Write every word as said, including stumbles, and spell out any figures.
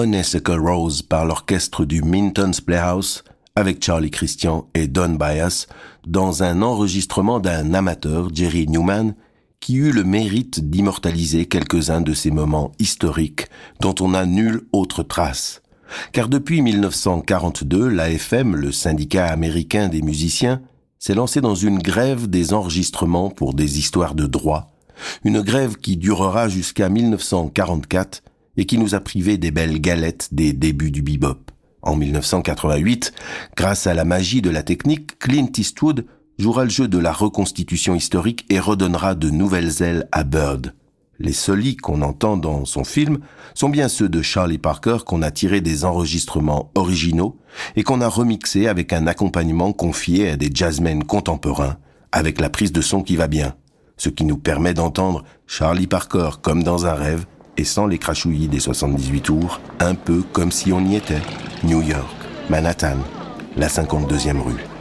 Honeysuckle Rose par l'orchestre du Minton's Playhouse avec Charlie Christian et Don Byas dans un enregistrement d'un amateur, Jerry Newman, qui eut le mérite d'immortaliser quelques-uns de ces moments historiques dont on n'a nulle autre trace. Car depuis mille neuf cent quarante-deux, l'A F M, le syndicat américain des musiciens, s'est lancé dans une grève des enregistrements pour des histoires de droit, une grève qui durera jusqu'à mille neuf cent quarante-quatre et qui nous a privés des belles galettes des débuts du bebop. En mille neuf cent quatre-vingt-huit, grâce à la magie de la technique, Clint Eastwood jouera le jeu de la reconstitution historique et redonnera de nouvelles ailes à Bird. Les solis qu'on entend dans son film sont bien ceux de Charlie Parker qu'on a tirés des enregistrements originaux et qu'on a remixés avec un accompagnement confié à des jazzmen contemporains, avec la prise de son qui va bien, ce qui nous permet d'entendre Charlie Parker comme dans un rêve et sans les crachouillis des soixante-dix-huit tours, un peu comme si on y était. New York, Manhattan, la cinquante-deuxième rue.